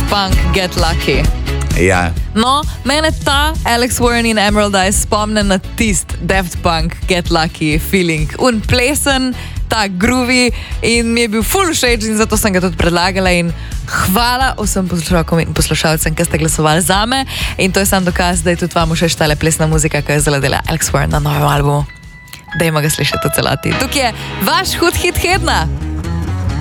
Punk, Get Lucky. Ja. No, mene ta Alex Warren in Emerald Eyes spomne na Daft Punk, Get Lucky feeling. Plesen, ta groovy in mi je bil ful všeč in zato sem ga tudi predlagala in hvala vsem poslušalkom in poslušalcem, ki ste glasovali zame in to je sam dokaz, da je tudi vam všeč tale plesna muzika, ki je zaladila Alex Warren na novem albumu. Dajmo ga slišati v celoti. Tukaj je vaš hud hit tedna.